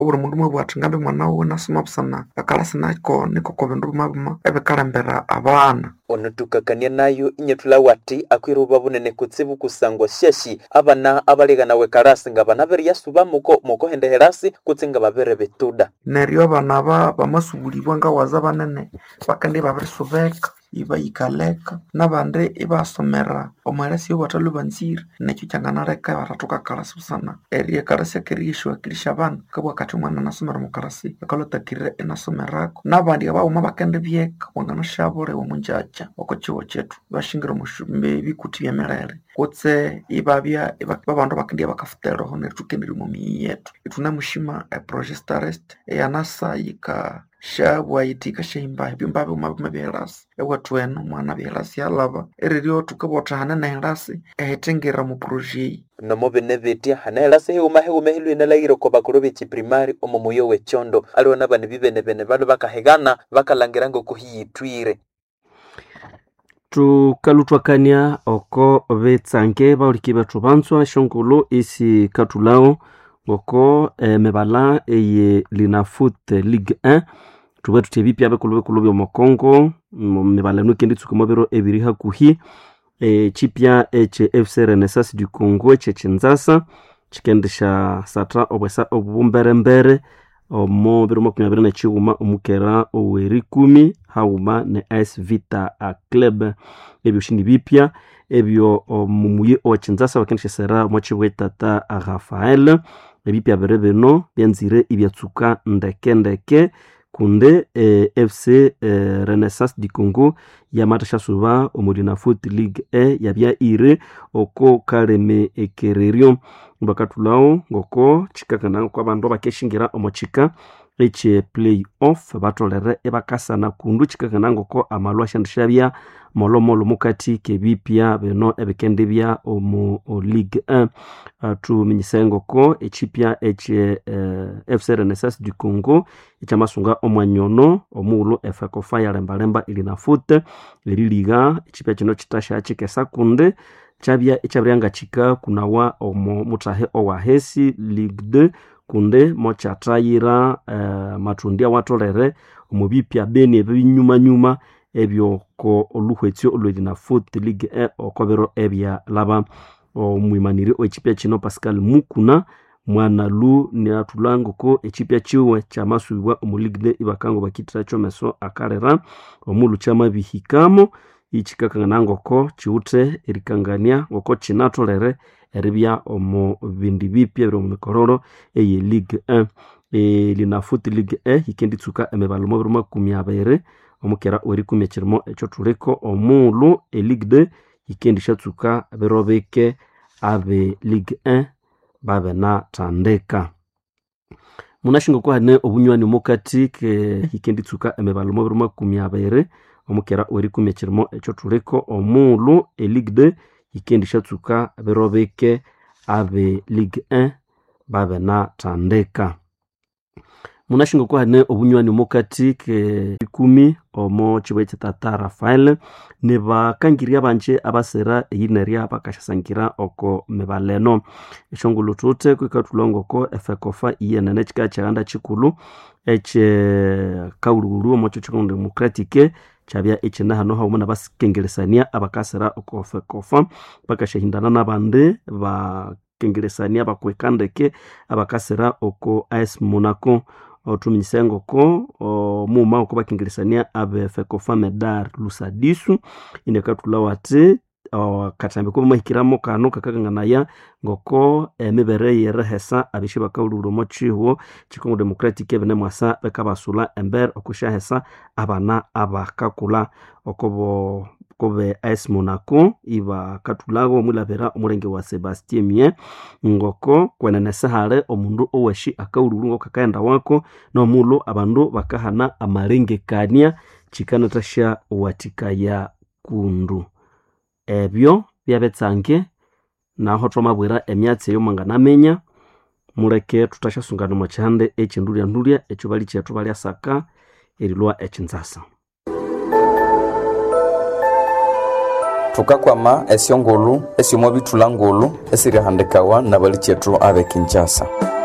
oburi mundu mwabwati ngambe mwana wuwe nasoma busana akalasi nako nikoko bindu mabima ebikalembera abana onutukakania nayo inyatula wati akwiruba bunene kutsibu kusangwa shashi abana abalegana we karasi ngabana beri yasuba muko hendeherasi kutsinga babere betuda neryo abana bamasubulibwa nga waza banene bakandi babirisubeka ibayikaleka nabandi ibasomera omwelesi watalu banzire nekyo kyanganareka baratuka karasi busana eri karasi akirishwa kirisha abana kabwa kati mwana nasomera mu karasi akalotakire inasomerako nabandi abawuma bakende byeka wanganashabore omunjaja okochiwo chetu bashingira mushumbe bikuti byemerere kutse ibabya babandu bakindi bakafutero ho netukendiri mu miyetu itunamushima project starest yanasa yika shabwa itika shimba bimbabe mabirasi ewatwenu mwana birasi alaba eriryo tukabota hanene herasi ehitengera mu project nomo benevetia hanelase heume hilwina lairo ko bakuru bichi primary omumuyo wechondo aliona bani bibene balo bakahegana bakalangirango kuhiyitwire tukalutwakania oko betsange bauliki betu banswa shongolo isi katulao oko mebala eye Linafoot Ligue 1 tuwe tutebipya bekulu byo mokongo mebala nukendi tsukomobero ebiri hakuhi chipya FC Renaissance du Congo chechinzasa chikendisha satra obwesa obumberembere omo biro makumyabiri na chiuma omukera oweri 10 hauma ne AS Vita a club ebyo shindi bipya ebyo mumuye ochinzasa bakendisha sera mochibwe tata Rafael ebipya berebeno byanzire ibyatsuka ndeke kunde FC Renaissance du Congo yamatasha suba Linafoot Ligue 1 yabya ire oko Kareme ekererio bakatulao ngoko chikakana kwa bandu bakeshingira omochika eche play off batolere ebakasana kundu chikakana ngoko amalwa shandishabya molomolo mukati kebipya beno ebikende bya omu Ligue 1 tu minyisengo ko echipya FC Renaissance du Congo echamasunga omwanyono omulo efekofa ya lembalemba Linafoot liliga echipya kino chitasha chikesa kunde chabya echabrianga chika kunawa omo mutahe owahesi Ligue 2 kunde mocha trayira matundia watolere omubipya beni ebinyuma ebyo ko oluhwetyo Linafoot Ligue 1 okobero ebya laba omwimaniri echipya chino Pascal Mukuna mwana lu ni atulango ko echipya chiwe chamasubwa omu Ligue 2 ibakango bakitira chomeso akarera omulu chama bihikamo ichikakangana ko chiute erikangania ngoko chinatolere eribya omu bindi bipya biro mu mikororo eye Ligue 1 Linafoot Ligue 1 ikenditsuka emebalomo biro 20 omukera ori 10 kirimo echo tuleko omulu Ligue 2 ikendishatsuka birobeke abe Ligue 1 babe na tandeka munashingo ko hane obunywani mukati ke ikenditsuka emebalomo biro 20 omukera ori 10 kirimo echo tuleko omulu Ligue 2 ikendishatsuka birobeke abe Ligue 1 babe na tandeka munashingo ko hane obunywani mukati ke 10 omo chibwete tata Rafael ne bakangiria banje abasera yineria bakashasangira oko mebaleno eshongulu tute kwikatulongo ko efekofa iyenene chika chaganda chikulu eche kaululu omo chikonde democratique chabya echena hano haumuna bakengelesania abakasera oko fekofa bakashahindana nabande ba kengelesania bakwekandeke abakasera oko AS Monaco otuminyisengo ko muma oko bakengelesania abe fekofa medar lusadisu inekatulawate katambe ko mahikiramo kano kakangana ngoko emibere yerehesa abishi bakauluro mochiho chikongo democratique bene mwasa bekabasula ember okushahesa abana abakakula okobo kobe AS Monaco iba katulago mulabera omurenge wa Sebastien Mien ngoko kwenenesa hale omundu oweshi akauluru ngoko kakaenda wako no mulo abandu bakahana amarengekania chikanatasha watikaya kundu ebyo byabetsange naho twamabwera emyatsi eyo manganamenya muleke tutashasungana mu chande echindulia echo bali chetu bali asaka erilwa echinzasa tukakwama esyongulu esyomobitulangulu esirihandikawa na bali chetu abe Kinshasa.